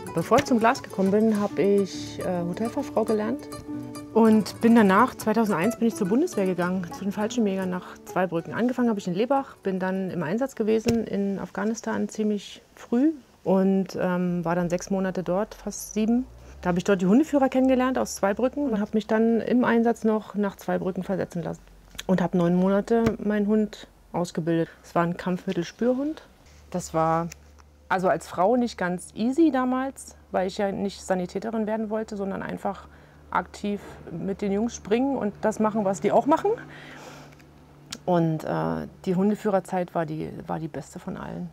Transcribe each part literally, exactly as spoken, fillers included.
Bevor ich zum Glas gekommen bin, habe ich äh, Hotelfachfrau gelernt und bin danach, zweitausendeins, bin ich zur Bundeswehr gegangen, zu den Fallschirmjägern nach Zweibrücken. Angefangen habe ich in Lebach, bin dann im Einsatz gewesen in Afghanistan ziemlich früh und ähm, war dann sechs Monate dort, fast sieben. Da habe ich dort die Hundeführer kennengelernt aus Zweibrücken und habe mich dann im Einsatz noch nach Zweibrücken versetzen lassen. Und habe neun Monate meinen Hund ausgebildet. Es war ein Kampfmittelspürhund. Das war also als Frau nicht ganz easy damals, weil ich ja nicht Sanitäterin werden wollte, sondern einfach aktiv mit den Jungs springen und das machen, was die auch machen. Und äh, die Hundeführerzeit war die, war die beste von allen.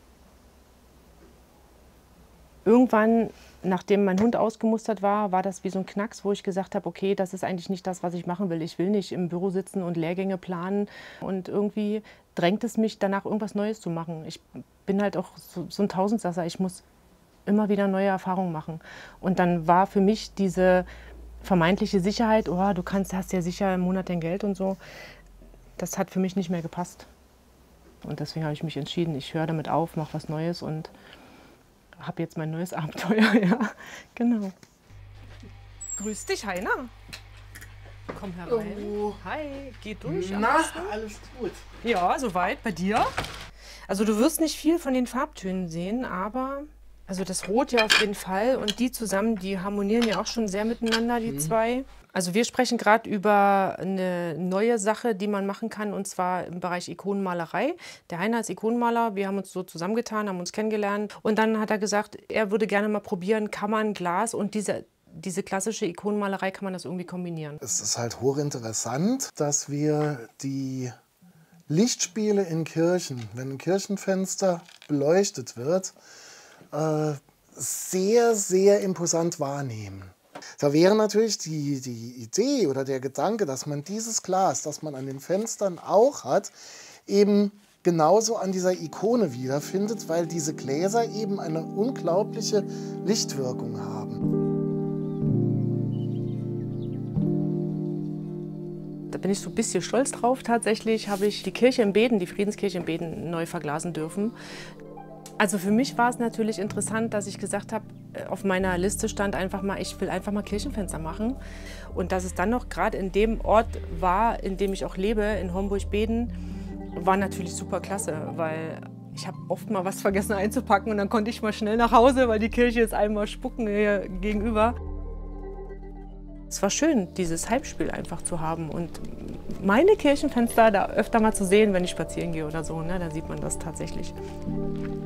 Irgendwann, nachdem mein Hund ausgemustert war, war das wie so ein Knacks, wo ich gesagt habe, okay, das ist eigentlich nicht das, was ich machen will. Ich will nicht im Büro sitzen und Lehrgänge planen. Und irgendwie drängt es mich danach, irgendwas Neues zu machen. Ich bin halt auch so, so ein Tausendsasser. Ich muss immer wieder neue Erfahrungen machen. Und dann war für mich diese vermeintliche Sicherheit, oh, du kannst, hast ja sicher im Monat dein Geld und so, das hat für mich nicht mehr gepasst. Und deswegen habe ich mich entschieden, ich höre damit auf, mache was Neues und habe jetzt mein neues Abenteuer, ja, genau. Grüß dich, Heiner. Komm herein. Oh. Hi, geht durch. Na, alles gut. Ja, soweit. Bei dir? Also du wirst nicht viel von den Farbtönen sehen, aber also das Rot ja auf jeden Fall und die zusammen, die harmonieren ja auch schon sehr miteinander, die mhm. zwei. Also wir sprechen gerade über eine neue Sache, die man machen kann, und zwar im Bereich Ikonenmalerei. Der Heiner ist Ikonenmaler, wir haben uns so zusammengetan, haben uns kennengelernt und dann hat er gesagt, er würde gerne mal probieren, kann man Glas und diese, diese klassische Ikonenmalerei, kann man das irgendwie kombinieren. Es ist halt hochinteressant, dass wir die Lichtspiele in Kirchen, wenn ein Kirchenfenster beleuchtet wird, äh, sehr, sehr imposant wahrnehmen. Da wäre natürlich die, die Idee oder der Gedanke, dass man dieses Glas, das man an den Fenstern auch hat, eben genauso an dieser Ikone wiederfindet, weil diese Gläser eben eine unglaubliche Lichtwirkung haben. Da bin ich so ein bisschen stolz drauf. Tatsächlich habe ich die Kirche in Beden, die Friedenskirche in Beden, neu verglasen dürfen. Also für mich war es natürlich interessant, dass ich gesagt habe, auf meiner Liste stand einfach mal, ich will einfach mal Kirchenfenster machen. Und dass es dann noch gerade in dem Ort war, in dem ich auch lebe, in Homburg-Beden, war natürlich super klasse, weil ich habe oft mal was vergessen einzupacken und dann konnte ich mal schnell nach Hause, weil die Kirche ist einmal spucken hier gegenüber. Es war schön, dieses Heimspiel einfach zu haben und meine Kirchenfenster da öfter mal zu sehen, wenn ich spazieren gehe oder so, ne, da sieht man das tatsächlich.